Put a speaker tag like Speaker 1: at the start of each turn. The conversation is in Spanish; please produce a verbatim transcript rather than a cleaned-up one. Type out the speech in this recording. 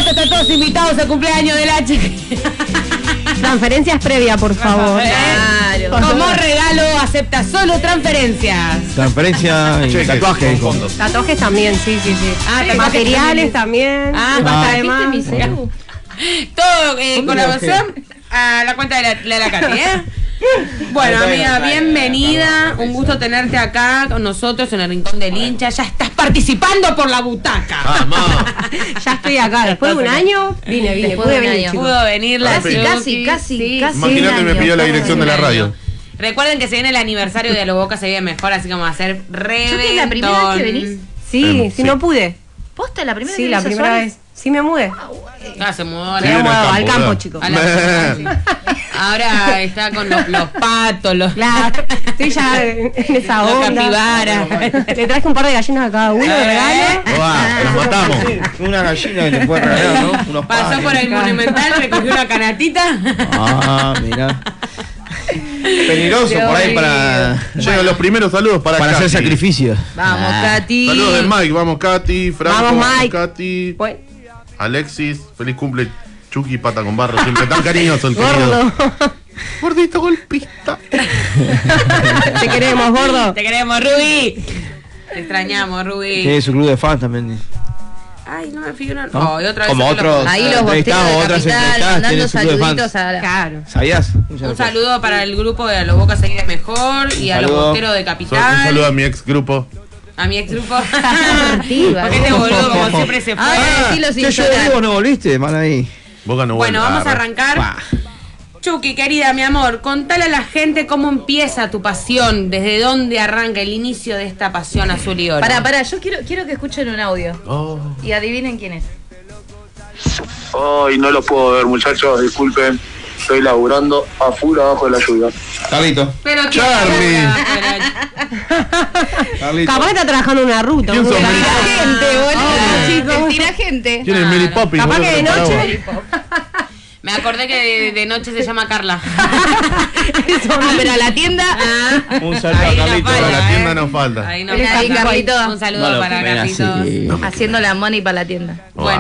Speaker 1: chicos, están todos invitados al cumpleaños de la chica.
Speaker 2: Transferencias previa, por favor.
Speaker 1: Claro. Como regalo, acepta solo transferencias.
Speaker 3: Transferencia y
Speaker 4: Cheques,
Speaker 3: tatuajes.
Speaker 4: con fondos.
Speaker 2: Tatuajes también, sí, sí, sí.
Speaker 1: Ah,
Speaker 2: Sí,
Speaker 1: tatuajes
Speaker 2: materiales también.
Speaker 1: Ah,
Speaker 2: basta de
Speaker 1: ¿viste
Speaker 2: más.
Speaker 1: mi celu? Todo eh, colaboración a la cuenta de la, de la Katy, ¿eh? Bueno, amiga, bienvenida. Un gusto tenerte acá con nosotros en el Rincón del Hincha. Ya estás participando por la butaca.
Speaker 4: Vamos.
Speaker 2: Ya estoy acá. Después de un año, vine, vine.
Speaker 5: Después
Speaker 2: Pude
Speaker 5: de un
Speaker 2: venir,
Speaker 5: año.
Speaker 2: chicos.
Speaker 1: Pudo venir la
Speaker 5: Casi,
Speaker 1: Chucky.
Speaker 5: casi, casi,
Speaker 1: Sí.
Speaker 5: casi.
Speaker 4: Imagínate, me pidió la dirección de la radio.
Speaker 1: Recuerden que se viene el aniversario de Lo Boca se vive mejor, así que vamos a hacer reventón.
Speaker 5: ¿Es la primera vez que venís?
Speaker 2: Sí,
Speaker 4: Em,
Speaker 2: sí,
Speaker 4: sí.
Speaker 2: no pude.
Speaker 5: ¿Posta la primera
Speaker 2: Sí,
Speaker 5: vez
Speaker 2: la
Speaker 5: que venís a
Speaker 2: primera
Speaker 5: Suárez?
Speaker 2: vez. Sí, me mudé.
Speaker 1: Ah, se mudó
Speaker 4: Sí,
Speaker 1: la-
Speaker 4: en el
Speaker 2: mudado al
Speaker 4: campo,
Speaker 2: campo,
Speaker 4: ¿verdad?
Speaker 2: chicos.
Speaker 1: a la- Ahora está con los, los patos, los,
Speaker 2: Claro, estoy ya en en esa
Speaker 1: los
Speaker 2: onda.
Speaker 1: capibaras.
Speaker 2: Le traje un par de gallinas a cada uno de regalo.
Speaker 4: Guau, nos matamos.
Speaker 3: Una gallina que te puede regalar, ¿no? Unos
Speaker 1: Pasó
Speaker 3: panes.
Speaker 1: por el Monumental, recogió una canatita.
Speaker 3: Ah, mirá. Peligroso
Speaker 5: Dios
Speaker 3: por ahí
Speaker 5: mío.
Speaker 3: para,
Speaker 4: Llegan los primeros saludos para,
Speaker 3: para hacer
Speaker 4: Katy.
Speaker 3: sacrificios.
Speaker 5: Vamos,
Speaker 3: Ah.
Speaker 5: Katy.
Speaker 4: Saludos de Mike, vamos Katy, Franco,
Speaker 2: Vamos, Mike.
Speaker 4: Katy,
Speaker 2: Bueno,
Speaker 4: Alexis, feliz cumple, Chucky, pata con barro, siempre tan cariñoso el querido.
Speaker 2: gordo.
Speaker 4: Gordito golpista.
Speaker 2: Te queremos, gordo.
Speaker 1: Te queremos, Ruby. Te extrañamos, Ruby.
Speaker 3: Tiene su club de fans también.
Speaker 1: Ay, no me figura.
Speaker 3: ¿No?
Speaker 1: Oh, y otra vez
Speaker 3: Como
Speaker 1: se me lo-
Speaker 3: otros.
Speaker 5: Ahí los
Speaker 3: Entrevistados,
Speaker 5: bosteros de
Speaker 3: otras
Speaker 5: Capital,
Speaker 3: entrevistadas,
Speaker 5: mandando
Speaker 3: tienen su club de
Speaker 5: saluditos
Speaker 3: fans.
Speaker 5: a la...
Speaker 2: Claro.
Speaker 3: ¿Sabías?
Speaker 1: Un saludo para el grupo de A Lo Boca se vive mejor y a los
Speaker 3: saludo.
Speaker 1: bosteros de
Speaker 4: So-
Speaker 1: Capital.
Speaker 4: Un saludo a mi ex grupo.
Speaker 1: A mi ex grupo.
Speaker 5: Activa.
Speaker 1: Porque este boludo, como siempre, se fue.
Speaker 5: Ahora decilo sin
Speaker 3: Che, yo
Speaker 5: llorar.
Speaker 3: digo, no volviste, mal ahí.
Speaker 4: Boca no
Speaker 1: Bueno,
Speaker 4: vuelve.
Speaker 1: vamos a
Speaker 4: Ah,
Speaker 1: arrancar.
Speaker 3: Bah.
Speaker 1: Chucky, querida, mi amor, contale a la gente cómo empieza tu pasión, desde dónde arranca el inicio de esta pasión azul y oro.
Speaker 5: Pará, pará, yo quiero, quiero que escuchen un audio
Speaker 4: Oh.
Speaker 5: y adivinen quién es.
Speaker 6: Hoy no los puedo ver, muchachos, disculpen. Estoy laburando a full abajo de la lluvia.
Speaker 3: Carlito.
Speaker 1: Pero ¿quién
Speaker 4: Charlie.
Speaker 1: labura?
Speaker 3: Carlito.
Speaker 2: Capaz que está trabajando en una ruta.
Speaker 4: ¿Quién
Speaker 2: un
Speaker 4: sos,
Speaker 2: lugar.
Speaker 4: Mary Poppins?
Speaker 5: Gente, boludo.
Speaker 2: Ah, chicos.
Speaker 5: Tira gente.
Speaker 4: ¿Quién es Mary Poppins?
Speaker 2: Capaz
Speaker 4: boludo,
Speaker 2: que de
Speaker 4: por favor?
Speaker 2: noche.
Speaker 1: Me acordé que de, de noche se llama Carla.
Speaker 5: Ah, pero a la tienda.
Speaker 1: Ah,
Speaker 3: Un saludo a
Speaker 1: ahí no
Speaker 3: Carlito.
Speaker 1: falla,
Speaker 4: A la tienda
Speaker 1: ¿eh?
Speaker 4: no falta.
Speaker 1: Ahí no
Speaker 5: Ahí,
Speaker 1: falta.
Speaker 5: Carlito.
Speaker 1: Un saludo
Speaker 3: No lo
Speaker 1: para
Speaker 3: ven
Speaker 1: Carlitos.
Speaker 3: así.
Speaker 5: Haciendo la money para la tienda.
Speaker 1: Bueno.